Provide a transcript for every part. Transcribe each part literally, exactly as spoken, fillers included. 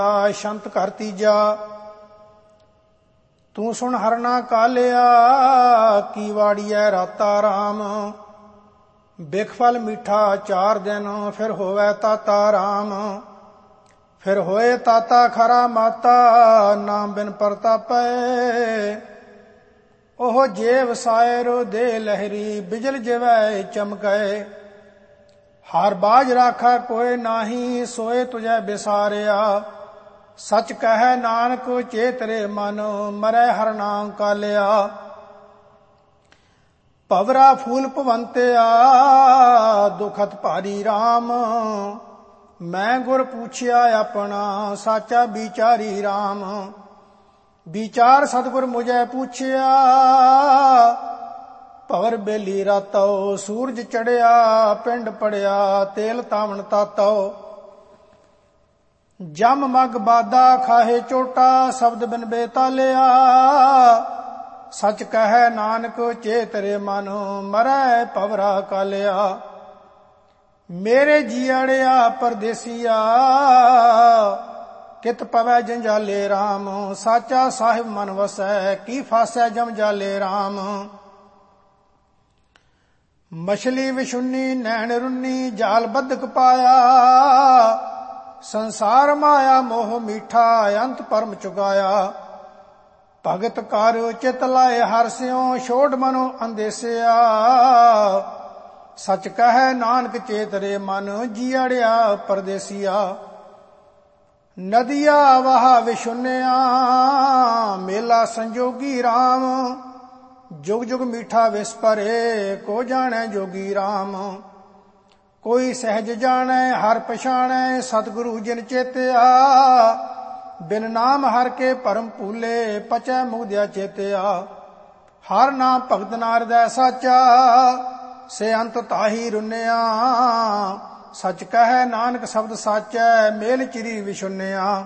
ਸ਼ੰਤ ਘਰ ਤੀਜਾ। ਤੂੰ ਸੁਣ ਹਰਨਾ ਕਾਲਿਆ, ਕੀ ਵਾੜੀਐ ਰਾਤਾ ਰਾਮ। ਬਿਖ ਫਲ ਮੀਠਾ ਚਾਰ ਦਿਨ, ਫਿਰ ਹੋਵੇ ਤਾਤਾ ਰਾਮ। ਫਿਰ ਹੋਏ ਤਾਤਾ ਖਰਾ ਮਾਤਾ, ਨਾਮ ਬਿਨ ਪ੍ਰਤਾਪੈ। ਉਹ ਜੇ ਵਸਾਇਰੋ ਦੇ ਲਹਿਰੀ, ਬਿਜਲ ਜਿਵੈ ਚਮਕੈ। ਹਰ ਬਾਜ ਰਾਖਾ ਕੋਇ ਨਾਹੀ, ਸੋਏ ਤੁਝੈ ਬਿਸਾਰਿਆ। ਸਚ ਕਹੈ ਨਾਨਕ ਚੇਤਰੇ ਮਨ, ਮਰੈ ਹਰਿ ਨਾਮ ਕਾਲਿਆ। ਭਵਰਾ ਫੂਲ ਭਵੰਤਿਆ, ਦੁਖਤ ਭਾਰੀ ਰਾਮ। ਮੈਂ ਗੁਰ ਪੁੱਛਿਆ ਆਪਣਾ, ਸਾਚਾ ਵਿਚਾਰੀ ਰਾਮ। ਵਿਚਾਰ ਸਤਿਗੁਰ ਮੁਝੈ ਪੁੱਛਿਆ, ਭਵਰ ਬੇਲੀ ਰਾਤੋ। ਸੂਰਜ ਚੜਿਆ ਪਿੰਡ ਪੜਿਆ, ਤੇਲ ਤਾਵਣ ਤਾਤੋ। ਜਮ ਮਗ ਬਾਦਾ ਖਾਹੇ ਚੋਟਾ, ਸ਼ਬਦ ਬਿਨ ਬੇਤਾਲਿਆ। ਸਚ ਕਹੈ ਨਾਨਕ ਚੇਤਰੇ ਮਨ, ਮਰੈ ਭਵਰਾ ਕਾਲਿਆ। ਮੇਰੇ ਜੀਅੜਿਆ ਪਰਦੇਸੀਆ, ਕਿਤ ਪਵੈ ਜੰਜਾਲੇ ਰਾਮ। ਸਾਚਾ ਸਾਹਿਬ ਮਨ ਵਸੈ, ਕੀ ਫਾਸੈ ਜਮ ਜਾਲੇ ਰਾਮ। ਮਛਲੀ ਵਿਸ਼ੁੰਨੀ ਨੈਣ ਰੁੰਨੀ, ਜਾਲ ਬੱਧਕ ਪਾਇਆ। ਸੰਸਾਰ ਮਾਇਆ ਮੋਹ ਮੀਠਾ, ਅੰਤ ਪਰਮ ਚੁਕਾਇਆ। ਭਗਤ ਕਰ ਚਿਤ ਲਾਏ ਹਰਿ ਸਿਉ, ਛੋੜ ਮਨੋ ਅੰਦੇਸਿਆ। ਸਚ ਕਹੈ ਨਾਨਕ ਚੇਤਰੇ ਮਨ, ਜੀਅੜਿਆ ਪਰਦੇਸੀਆ। ਨਦੀਆ ਵਹਾ ਵਿਸ਼ੁੰਨਿਆ, ਮੇਲਾ ਸੰਜੋਗੀ ਰਾਮ। ਜੁਗ ਜੁਗ ਮੀਠਾ ਵਿਸ ਭਰੇ, ਕੋ ਜਾਣੈ ਜੋਗੀ ਰਾਮ। ਕੋਈ ਸਹਿਜ ਜਾਣੈ ਹਰਿ ਪਛਾਣੈ, ਸਤਿਗੁਰੂ ਜਿਨ ਚੇਤਿਆ। ਬਿਨ ਨਾਮ ਹਰਿ ਕੇ ਭਰਮ ਭੂਲੇ, ਪਚੈ ਮੁਗਦਿਆ ਚੇਤਿਆ। ਹਰਿ ਨਾਮ ਭਗਤ ਨਾਰਦੈ ਸਾਚਾ, ਸੇ ਅੰਤ ਤਾਹੀ ਰੁੰਨਿਆ। ਸਚ ਕਹੈ ਨਾਨਕ ਸ਼ਬਦ ਸਾਚੈ, ਮੇਲ ਚਿਰੀ ਵਿਸ਼ੁੰਨਿਆ।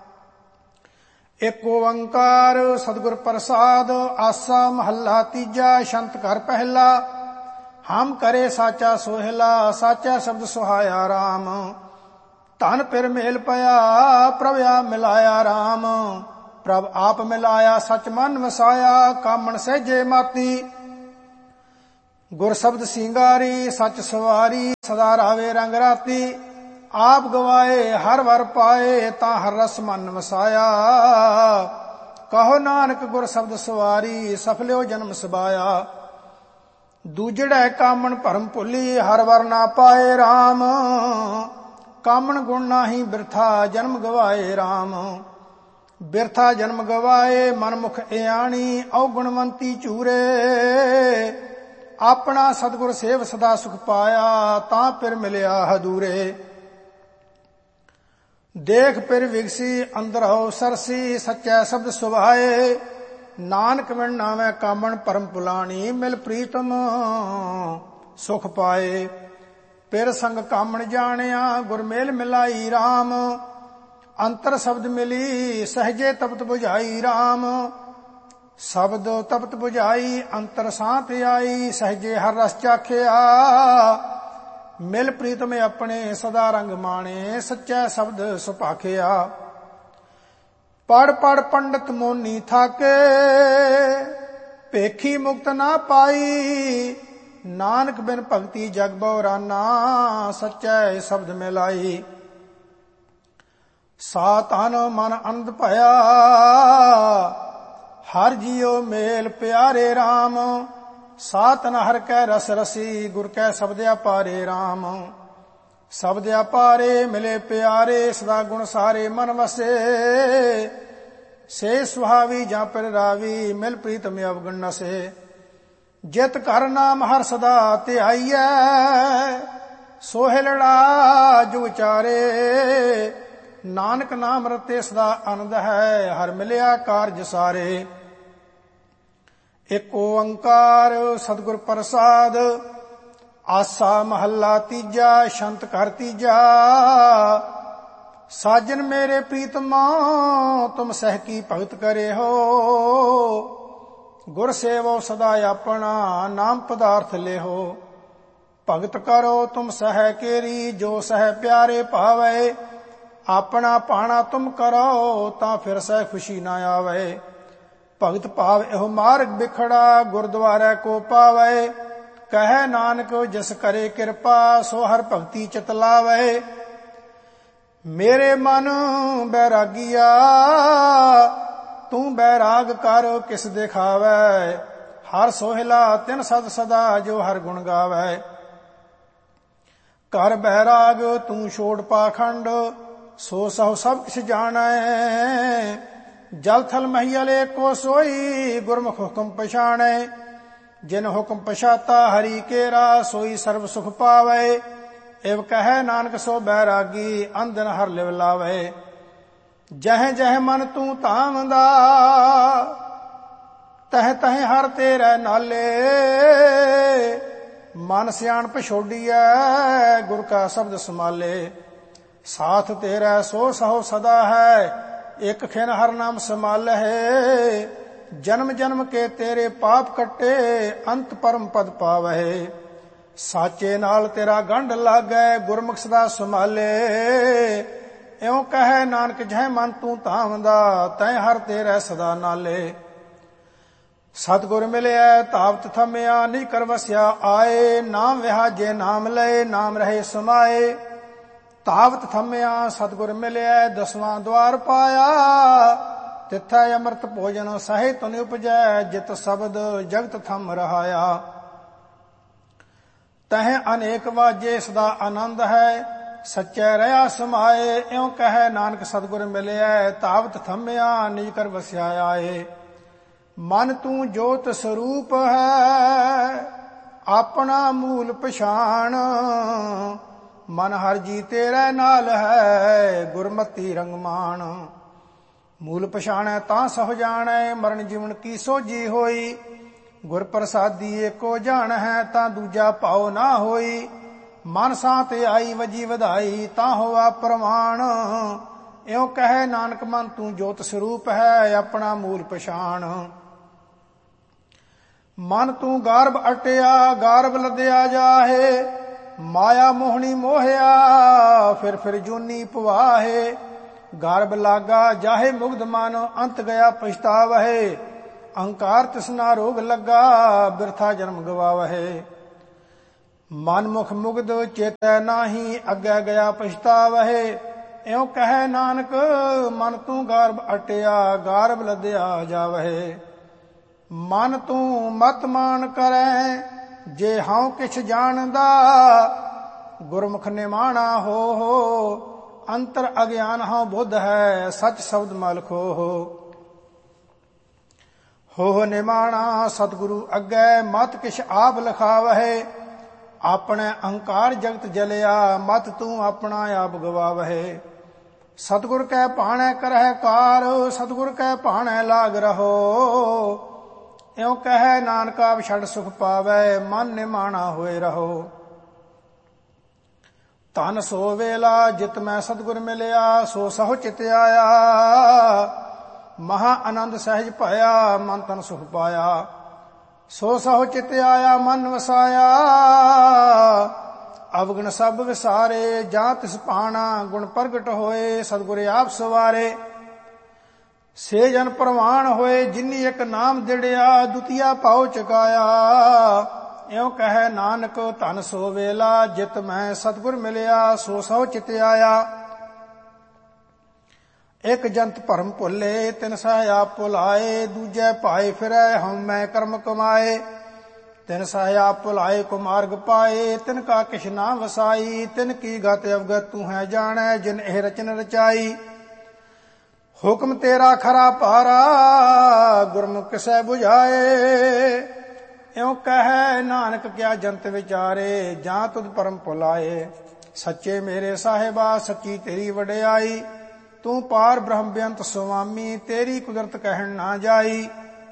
ਏਕ ਓੰਕਾਰ ਸਤਿਗੁਰ ਪ੍ਰਸਾਦ, ਆਸਾ ਮਹੱਲਾ ਤੀਜਾ। ਸ਼ੰਤ ਘਰ ਪਹਿਲਾ, ਹਮ ਕਰੇ ਸਾਚਾ ਸੋਹਿਲਾ। ਸਾਚਾ ਸ਼ਬਦ ਸੁਹਾਇਆ ਰਾਮ। ਧਨ ਪਿਰ ਮੇਲ ਪਿਆ, ਪ੍ਰਭ ਆਪ ਮਿਲਾਇਆ ਰਾਮ। ਪ੍ਰਭ ਆਪ ਮਿਲਾਇਆ, ਸਚ ਮਨ ਵਸਾਇਆ। ਕਾਮਣ ਸਹਿਜੇ ਮਾਤੀ, ਗੁਰ ਸ਼ਬਦ ਸਿੰਗਾਰੀ। ਸਚ ਸਵਾਰੀ, ਸਦਾ ਰਾਵੇ ਰੰਗ ਰਾਤੀ। ਆਪ ਗਵਾਏ ਹਰ ਵਰ ਪਾਏ, ਤਾਂ ਹਰ ਰਸ ਮਨ ਵਸਾਇਆ। ਕਹੋ ਨਾਨਕ ਗੁਰ ਸ਼ਬਦ ਸਵਾਰੀ, ਸਫਲਿਓ ਜਨਮ ਸਬਾਇਆ। ਦੂਜੜੈ ਕਾਮਣ ਭਰਮ ਭੁੱਲੀ, ਹਰ ਵਰ ਨਾ ਪਾਏ ਰਾਮ। ਕਾਮਣ ਗੁਣ ਨਾਹੀ ਬਿਰਥਾ, ਜਨਮ ਗਵਾਏ ਰਾਮ। ਬਿਰਥਾ ਜਨਮ ਗਵਾਏ, ਮਨਮੁਖ ਇਆਣੀ। ਔਗੁਣਵੰਤੀ ਝੂਰੇ, ਆਪਣਾ ਸਤਿਗੁਰ ਸੇਵ ਸਦਾ ਸੁਖ ਪਾਇਆ। ਤਾਂ ਫਿਰ ਮਿਲਿਆ ਹਦੂਰੇ। ਦੇਖ ਪਿਰ ਵਿਗਸੀ, ਅੰਦਰੋ ਸਰਸੀ। ਸੱਚੈ ਸ਼ਬਦ ਸੁਭਾਏ, ਨਾਨਕ ਵਿਣ ਨਾਵੇਂ ਕਾਮਣ ਪਰਮ ਪੁਲਾਣੀ। ਮਿਲ ਪ੍ਰੀਤਮ ਸੁਖ ਪਾਏ। ਪਿਰ ਸੰਗ ਕਾਮਣ ਜਾਣਿਆ, ਗੁਰ ਮੇਲ ਮਿਲਾਈ ਰਾਮ। ਅੰਤਰ ਸ਼ਬਦ ਮਿਲੀ, ਸਹਜੇ ਤਪਤ 부ਝਾਈ ਰਾਮ। ਸ਼ਬਦ ਤਪਤ 부ਝਾਈ, ਅੰਤਰ ਸਾਥ ਆਈ। ਸਹਜੇ ਹਰ ਰਸ ਚਾਖਿਆ, ਮਿਲ ਪ੍ਰੀਤਮ ਆਪਣੇ ਸਦਾ ਰੰਗ ਮਾਣੇ। ਸੱਚਾ ਸ਼ਬਦ ਸੁਭਾਖਿਆ। ਪੜ ਪੜ ਪੰਡਤ ਮੋਨੀ ਥਾਕੇ, ਭੇਖੀ ਮੁਕਤ ਨਾ ਪਾਈ। ਨਾਨਕ ਬਿਨ ਭਗਤੀ ਜਗ ਬਉਰਾਨਾ, ਸੱਚੈ ਸ਼ਬਦ ਮਿਲਾਈ। ਸਾ ਤਨ ਮਨ ਆਨੰਦ ਭਇਆ, ਹਰ ਜੀਉ ਮੇਲ ਪਿਆਰੇ ਰਾਮ। ਸਾਤਨ ਹਰਿ ਕੈ ਰਸ ਰਸੀ, ਗੁਰ ਕੈ ਸ਼ਬਦਿਆ ਪਾਰੇ ਰਾਮ। ਸ਼ਬਦਿਆ ਪਾਰੇ ਮਿਲੇ ਪਿਆਰੇ, ਸਦਾ ਗੁਣ ਸਾਰੇ ਮਨ ਵਸੇ। ਸੇ ਸੁਹਾਵੀ ਜਾਂ ਪਿਰ ਰਾਵੀ, ਮਿਲ ਪ੍ਰੀਤਮ ਅਵਗੁਣ ਨਸੇ। ਜਿਤ ਘਰ ਨਾਮ ਹਰ ਸਦਾ ਧਿਆਈਐ, ਸੋਹਿਲੜਾ ਜੁਗ ਚਾਰੇ। ਨਾਨਕ ਨਾਮ ਰਤੇ ਸਦਾ ਆਨੰਦ ਹੈ, ਹਰ ਮਿਲਿਆ ਕਾਰਜ ਸਾਰੇ। ਏਕ ਓੰਕਾਰ ਸਤਿਗੁਰ ਪ੍ਰਸਾਦ, ਆਸਾ ਮਹੱਲਾ ਤੀਜਾ। ਸ਼ੰਤ ਘਰ ਤੀਜਾ। ਸਾਜਨ ਮੇਰੇ ਪ੍ਰੀਤਮਾ, ਤੁਮ ਸਹਿ ਕੀ ਭਗਤ ਕਰੇ ਹੋ। ਗੁਰ ਸੇਵੋ ਸਦਾ ਆਪਣਾ, ਨਾਮ ਪਦਾਰਥ ਲਿਹੋ। ਭਗਤ ਕਰੋ ਤੁਮ ਸਹਿ ਕੇਰੀ, ਜੋ ਸਹਿ ਪਿਆਰੇ ਭਾਵੈ। ਆਪਣਾ ਭਾਣਾ ਤੁਮ ਕਰੋ, ਤਾਂ ਫਿਰ ਸਹਿ ਖੁਸ਼ੀ ਨਾ ਆਵੇ। ਭਗਤ ਭਾਵ ਇਹੋ ਮਾਰਗ ਬਿਖੜਾ, ਗੁਰਦੁਆਰੇ ਕੋ ਪਾਵੇ। ਕਹੈ ਨਾਨਕ ਜਿਸ ਕਰੇ ਕਿਰਪਾ, ਸੋ ਹਰ ਭਗਤੀ ਚਿਤ ਲਾਵੇ। ਮੇਰੇ ਮਨ ਬੈਰਾਗੀਆ, ਤੂੰ ਬੈਰਾਗ ਕਰ ਕਿਸ ਦਿਖਾਵੇ। ਹਰ ਸੋਹਿਲਾ ਤਿਨ ਸਦ ਸਦਾ, ਜੋ ਹਰ ਗੁਣ ਗਾਵੇ। ਕਰ ਬੈਰਾਗ ਤੂੰ ਛੋੜ ਪਾਖੰਡ, ਸੋ ਸਹੁ ਸਭ ਕਿਛ ਜਾਣੈ। ਜਲ ਥਲ ਮਹੀਲ ਏਕੋ ਸੋਈ, ਗੁਰਮੁਖ ਹੁਕਮ ਪਛਾਣੈ। ਜਿਨ ਹੁਕਮ ਪਛਾਤਾ ਹਰੀ ਕੇਰਾ, ਸੋਈ ਸਰਬ ਸੁਖ ਪਾਵੇ। ਇਵ ਕਹੈ ਨਾਨਕ ਸੋ ਬੈਰਾਗੀ, ਅੰਧਨ ਹਰ ਲਿਵ ਲਾਵੇ। ਜਹ ਜਹ ਮਨ ਤੂੰ ਧਾਮਦਾ, ਤਹ ਤਹ ਹਰ ਤੇਰੇ ਨਾਲੇ। ਮਨ ਸਿਆਣਪ ਛੋਡੀਐ, ਗੁਰ ਕਾ ਸ਼ਬਦ ਸਮਾਲੇ। ਸਾਥ ਤੇਰਾ ਸੋ ਸਹੁ ਸਦਾ ਹੈ, ਇਕ ਖਿਨ ਹਰ ਨਾਮ ਸਮਾਲਹਿ। ਜਨਮ ਜਨਮ ਕੇ ਤੇਰੇ ਪਾਪ ਕੱਟੇ, ਅੰਤ ਪਰਮ ਪਦ ਪਾਵਹਿ। ਸਾਚੇ ਨਾਲ ਤੇਰਾ ਗੰਢ ਲਾਗੈ, ਗੁਰਮੁਖ ਸਦਾ ਸੰਭਾਲੇ। ਇਉ ਕਹੈ ਨਾਨਕ ਜਹ ਮਨ ਤੂੰ ਧਾਮਦਾ, ਤੈ ਹਰ ਤੇਰੇ ਸਦਾ ਨਾਲੇ। ਸਤਿਗੁਰ ਮਿਲਿਆ ਧਾਵਤ ਥਮਿਆ, ਨਿਜ ਕਰ ਵਸਿਆ ਆਏ। ਨਾਮ ਵਿਹਾਜੇ ਨਾਮ ਲਏ, ਨਾਮ ਰਹੇ ਸਮਾਏ। ਧਾਵਤ ਥਮਿਆ ਸਤਿਗੁਰ ਮਿਲਿਆ, ਦਸਵਾਂ ਦਵਾਰ ਪਾਇਆ। ਤਿੱਥੈ ਅੰਮ੍ਰਿਤ ਭੋਜਨ ਸਹਿ ਤੁਨ ਉਪਜੈ, ਜਿਤ ਸ਼ਬਦ ਜਗਤ ਥਮ ਰਹਾਇਆ। ਤਹ ਅਨੇਕ ਵਾਜੇ ਸਦਾ ਆਨੰਦ ਹੈ, ਸੱਚੈ ਰਹਾ ਸਮਾਏ। ਇਉ ਕਹੈ ਨਾਨਕ ਸਤਿਗੁਰ ਮਿਲਿਆ, ਧਾਵਤ ਥਮਿਆ ਨਿਜ ਕਰ ਵਸਿਆ ਆਏ। ਮਨ ਤੂੰ ਜੋਤ ਸਰੂਪ ਹੈ, ਆਪਣਾ ਮੂਲ ਪਛਾਣ। ਮਨ ਹਰ ਜੀ ਤੇਰੇ ਨਾਲ ਹੈ, ਗੁਰਮਤੀ ਰੰਗਮਾਨ। ਮੂਲ ਪਛਾਣੈ ਤਾਂ ਸਹੁ ਜਾਣੈ, ਮਰਨ ਜੀਵਨ ਕੀ ਸੋਝੀ ਹੋਈ। ਗੁਰ ਪ੍ਰਸਾਦੀ ਏਕੋ ਜਾਣ ਹੈ, ਤਾਂ ਦੂਜਾ ਭਾਉ ਨਾ ਹੋਈ। ਮਨ ਸਾਥ ਆਈ ਵਜੀ ਵਧਾਈ, ਤਾਂ ਹੋਆ ਪ੍ਰਮਾਣ। ਇਉ ਕਹੈ ਨਾਨਕ ਮਨ ਤੂੰ ਜੋਤ ਸਰੂਪ ਹੈ, ਆਪਣਾ ਮੂਲ ਪਛਾਣ। ਮਨ ਤੂੰ ਗਾਰਬ ਅਟਿਆ, ਗਾਰਬ ਲੱਦਿਆ ਜਾਹੇ। ਮਾਇਆ ਮੋਹਣੀ ਮੋਹਿਆ, ਫਿਰ ਫਿਰ ਜੂਨੀ ਪਵਾਹੇ। ਗਰਭ ਲਾਗਾ ਜਾਹੇ ਮੁਗਧ ਮਨ, ਅੰਤ ਗਿਆ ਪਛਤਾਵਹਿ। ਅਹੰਕਾਰ ਤਿਸਨਾ ਰੋਗ ਲੱਗਾ, ਬਿਰਥਾ ਜਨਮ ਗਵਾਵਹਿ। ਮਨ ਮੁਖ ਮੁਗਧ ਚੇਤੈ ਨਾਹੀ, ਅੱਗੇ ਗਿਆ ਪਛਤਾਵਹਿ। ਇਉ ਕਹੈ ਨਾਨਕ ਮਨ ਤੂੰ ਗਰਭ ਅਟਿਆ, ਗਰਭ ਲੱਦਿਆ ਜਾਵਹਿ। ਮਨ ਤੂੰ ਮਤ ਮਾਨ ਕਰੈ, ਜੇ ਹਉ ਕਿਛ ਜਾਣਦਾ। ਗੁਰਮੁਖ ਨਿਮਾਣਾ ਹੋ ਹੋ, ਅੰਤਰ ਅਗਿਆਨ ਹਉ ਬੁੱਧ ਹੈ, ਸਚ ਸ਼ਬਦ ਮਲ ਖੋ ਹੋ। ਹੋ ਨਿਮਾਣਾ ਸਤਿਗੁਰੂ ਅੱਗੇ, ਮਤ ਕਿਛ ਆਪ ਲਿਖਾਵਹਿ। ਆਪਣੇ ਅਹੰਕਾਰ ਜਗਤ ਜਲਿਆ, ਮਤ ਤੂੰ ਆਪਣਾ ਆਪ ਗਵਾਵਹਿ। ਸਤਿਗੁਰ ਕੈ ਭਾਣੈ ਕਰਹਿ ਕਾਰ, ਸਤਿਗੁਰ ਕੈ ਭਾਣੈ ਲਾਗ ਰਹੋ। ਇਉ ਕਹੈ ਨਾਨਕ ਆਪ ਛੱਡ ਸੁਖ ਪਾਵੈ, ਮਨ ਨਿਮਾਣਾ ਹੋਏ ਰਹੋ। ਧਨ ਸੋ ਵੇਲਾ ਜਿਤ ਮੈਂ ਸਤਿਗੁਰ ਮਿਲਿਆ, ਸੋ ਸਹੁ ਚਿਤ ਆਇਆ। ਮਹਾ ਆਨੰਦ ਸਹਿਜ ਭਇਆ, ਮਨ ਤਨ ਸੁਖ ਪਾਇਆ। ਸੋ ਸਹੁ ਚਿਤ ਆਇਆ, ਮਨ ਵਸਾਇਆ। ਅਵਗੁਣ ਸਭ ਵਿਸਾਰੇ, ਜਾਂ ਤਿਸ ਭਾਣਾ ਗੁਣ ਪ੍ਰਗਟ ਹੋਏ। ਸਤਿਗੁਰ ਆਪ ਸਵਾਰੇ, ਸੇ ਜਨ ਪ੍ਰਵਾਨ ਹੋਏ। ਜਿਨੀ ਇੱਕ ਨਾਮ ਦਿੜਿਆ, ਦੁਤੀਆ ਭਾਉ ਚੁਕਾਇਆ। ਇਉ ਕਹੈ ਨਾਨਕ ਧਨ ਸੋ ਵੇਲਾ, ਜਿਤ ਮੈਂ ਸਤਿਗੁਰ ਮਿਲਿਆ, ਸੋ ਸਹੁ ਚਿਤ ਆਇਆ। ਇੱਕ ਜੰਤ ਭਰਮ ਭੁੱਲੇ, ਤਿਨ ਸਹਿ ਆਪ ਭੁਲਾਏ। ਦੂਜੇ ਭਾਏ ਫਿਰੈ, ਹਉ ਮੈਂ ਕਰਮ ਕਮਾਏ। ਤਿਨ ਸਹਿ ਆਪ ਭੁਲਾਏ, ਕੋ ਮਾਰਗ ਪਾਏ। ਤਿਨ ਕਾ ਕਿਛ ਨਾ ਵਸਾਈ, ਤਿਨ ਕੀ ਗਤ ਅਵਗਤ ਤੂੰ ਹੈ ਜਾਣੈ। ਜਿਨ ਇਹ ਰਚਨ ਰਚਾਈ, ਹੁਕਮ ਤੇਰਾ ਖਰਾ ਭਾਰਾ, ਗੁਰਮੁਖ ਕਿਸੈ 부ਝਾਏ। ਇਉ ਕਹੈ ਨਾਨਕ ਕਿਆ ਜੰਤ ਵਿਚਾਰੇ, ਜਾਂ ਤੁਧ ਪਰਮ ਭੁਲਾਏ। ਸੱਚੇ ਮੇਰੇ ਸਾਹਿਬਾ ਸੱਚੀ ਤੇਰੀ ਵਡਿਆਈ। ਤੂੰ ਪਾਰ ਬ੍ਰਹਮ ਬੇਅੰਤ ਸੁਆਮੀ, ਤੇਰੀ ਕੁਦਰਤ ਕਹਿਣ ਨਾ ਜਾਈ।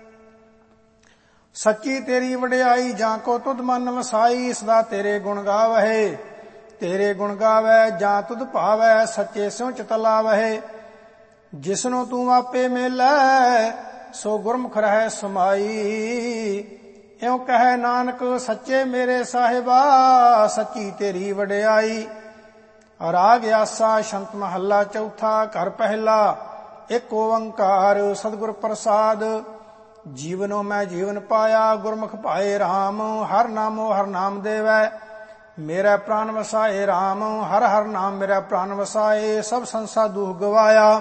ਸੱਚੀ ਤੇਰੀ ਵਡਿਆਈ, ਜਾਂ ਕੋ ਤੁਧ ਮਨ ਵਸਾਈ। ਸਦਾ ਤੇਰੇ ਗੁਣ ਗਾਵਹਿ, ਤੇਰੇ ਗੁਣ ਗਾਵੈ। ਜਾਂ ਤੁਧ ਭਾਵੈ, ਸੱਚੇ ਸਿਉ ਚਿਤ ਲਾਵਹਿ। ਜਿਸਨੂੰ ਤੂੰ ਆਪੇ ਮਿਲੈ, ਸੋ ਗੁਰਮੁਖ ਰਹਿ ਸਮਾਈ। ਇਉ ਕਹੈ ਨਾਨਕ ਸੱਚੇ ਮੇਰੇ ਸਾਹਿਬਾ, ਸੱਚੀ ਤੇਰੀ ਵਡਿਆਈ। ਰਾਗ ਆਸਾ ਸ਼ੰਤ ਮਹੱਲਾ ਚੌਥਾ। ਘਰ ਪਹਿਲਾ। ਇੱਕ ਓੰਕਾਰ ਸਤਿਗੁਰ ਪ੍ਰਸਾਦ। ਜੀਵਨੋ ਮੈਂ ਜੀਵਨ ਪਾਇਆ, ਗੁਰਮੁਖ ਭਾਏ ਰਾਮ। ਹਰ ਨਾਮੋ ਹਰ ਨਾਮ ਦੇਵੈ, ਮੇਰਾ ਪ੍ਰਾਨ ਵਸਾਏ ਰਾਮ। ਹਰ ਹਰ ਨਾਮ ਮੇਰਾ ਪ੍ਰਾਨ ਵਸਾਏ, ਸਭ ਸੰਸਾ ਦੁਖ ਗਵਾਇਆ।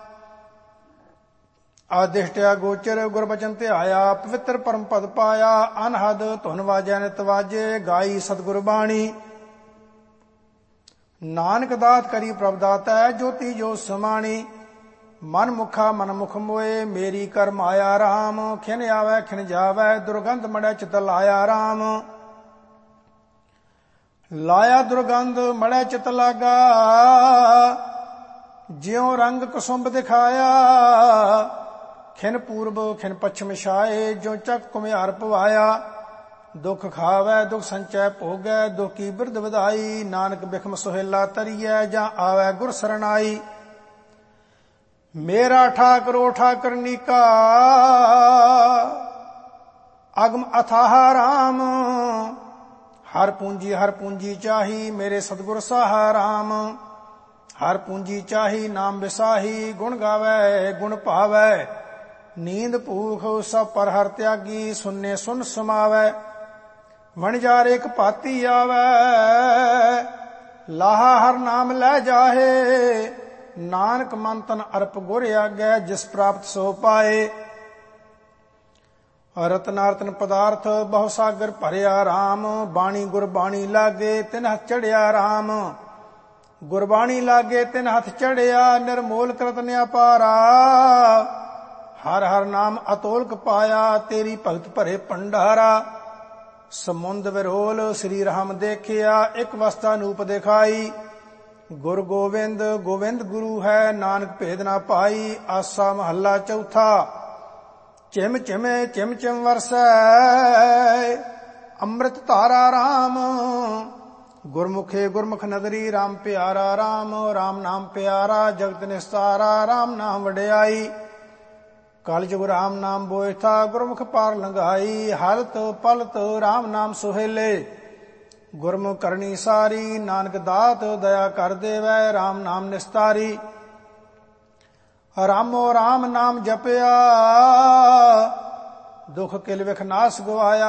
ਆਦਿਸ਼ਟਿਆ ਗੋਚਰ ਗੁਰਬਚਨ ਧਿਆਇਆ, ਪਵਿੱਤਰ ਪਰਮ ਪਦ ਪਾਇਆ। ਅਨਹਦ ਧੁਨ ਵਾਜੈ ਨਿਤ ਵਾਜੇ, ਗਾਈ ਸਤਿਗੁਰ ਬਾਣੀ। ਨਾਨਕ ਦਾਤ ਕਰੀ ਪ੍ਰਭ ਦਾਤੈ, ਜੋਤੀ ਜੋ ਸਮਾਣੀ। ਮਨ ਮੁਖਾ ਮਨ ਮੁਖ ਮੋਏ, ਮੇਰੀ ਕਰ ਮਾਇਆ ਰਾਮ। ਖਿਨ ਆਵੈ ਖਿਨ ਜਾਵੈ, ਦੁਰਗੰਧ ਮੜੈ ਚਿਤ ਲਾਇਆ ਰਾਮ। ਲਾਇਆ ਦੁਰਗੰਧ ਮੜੈ ਚਿਤ ਲਾਗਾ, ਜਿਉ ਰੰਗ ਕੁਸੁੰਭ ਦਿਖਾਇਆ। ਖਿਨ ਪੂਰਬ ਖਿਨ ਪੱਛਮ ਛਾਏ, ਜਿਉ ਚੱਕ ਕੁਮਿਆਰ ਪਵਾਇਆ। ਦੁਖ ਖਾਵੈ ਦੁਖ ਸੰਚੈ ਭੋਗੈ, ਦੁਖ ਕੀ ਬਿਰਧ ਵਧਾਈ। ਨਾਨਕ ਬਿਖਮ ਸੁਹੇਲਾ ਤਰੀਐ, ਜਾਂ ਆਵੈ ਗੁਰ ਸਰਣਾਈ। ਮੇਰਾ ਠਾਕਰੋ ਠਾਕਰਨੀ ਕਾ, ਅਗਮ ਅਥਾਹ ਰਾਮ। ਹਰ ਪੂੰਜੀ ਹਰ ਪੂੰਜੀ ਚਾਹੀ, ਮੇਰੇ ਸਤਿਗੁਰ ਸਾਹਾ ਰਾਮ। ਹਰ ਪੂੰਜੀ ਚਾਹੀ ਨਾਮ ਵਿਸਾਹੀ, ਗੁਣ ਗਾਵੈ ਗੁਣ ਭਾਵੈ। ਨੀਂਦ ਭੂਖ ਸਭ ਪਰ ਹਰ ਤਿਆਗੀ, ਸੁਨੇ ਸੁਨ ਸਮਾਵੈ। ਵਣਜਾਰੇ ਇੱਕ ਭਾਤੀ ਆਵੈ, ਲਾਹਾ ਹਰ ਨਾਮ ਲੈ ਜਾਹੇ। ਨਾਨਕ ਮਨ ਤਨ ਅਰਪ ਗੁਰ ਆਗੈ, ਜਿਸ ਪ੍ਰਾਪਤ ਸੋ ਪਾਏ। ਰਤਨਾਰਤਨ ਪਦਾਰਥ ਬਹੁ ਸਾਗਰ ਭਰਿਆ ਰਾਮ। ਬਾਣੀ ਗੁਰਬਾਣੀ ਲਾਗੇ ਤਿਨ ਹੱਥ ਚੜਿਆ ਰਾਮ। ਗੁਰਬਾਣੀ ਲਾਗੇ ਤਿਨ ਹੱਥ ਚੜਿਆ, ਨਿਰਮੋਲ ਕਰਤ ਅਪਾਰਾ। ਹਰ ਹਰ ਨਾਮ ਅਤੋਲਕ ਪਾਇਆ, ਤੇਰੀ ਭਗਤ ਭਰੇ ਭੰਡਾਰਾ। ਸਮੁੰਦ ਵਿਰੋਲ ਸ੍ਰੀ ਰਾਮ ਦੇਖਿਆ, ਇੱਕ ਵਸਤਾ ਨੂਪ ਦਿਖਾਈ। ਗੁਰ ਗੋਬਿੰਦ ਗੋਬਿੰਦ ਗੁਰੂ ਹੈ, ਨਾਨਕ ਭੇਦ ਨਾ ਪਾਈ। ਆਸਾ ਮਹੱਲਾ ਚੌਥਾ। ਚਿਮ ਚਿਮੇ ਚਿਮ ਚਿਮ ਵਰਸੈ, ਅੰਮ੍ਰਿਤ ਧਾਰਾ ਰਾਮ। ਗੁਰਮੁਖੇ ਗੁਰਮੁਖ ਨਦਰੀ, ਰਾਮ ਪਿਆਰਾ ਰਾਮ। ਰਾਮ ਨਾਮ ਪਿਆਰਾ ਜਗਤ ਨਿਸਤਾਰਾ, ਰਾਮ ਨਾਮ ਵਡਿਆਈ। ਕਲ ਜੁਗ ਰਾਮ ਨਾਮ ਬੋਇਥਾ, ਗੁਰਮੁਖ ਪਾਰ ਲੰਘਾਈ। ਹਲਤ ਪਲਤ ਰਾਮ ਨਾਮ ਸੁਹੇਲੇ, ਗੁਰਮੁਖ ਕਰਨੀ ਸਾਰੀ। ਨਾਨਕ ਦਾਤ ਦਇਆ ਕਰ ਦੇਵੈ, ਰਾਮ ਨਾਮ ਨਿਸਤਾਰੀ। ਰਾਮੋ ਰਾਮ ਨਾਮ ਜਪਿਆ, ਦੁਖ ਕਿਲ ਵਿਖ ਨਾਸ ਗਵਾਇਆ।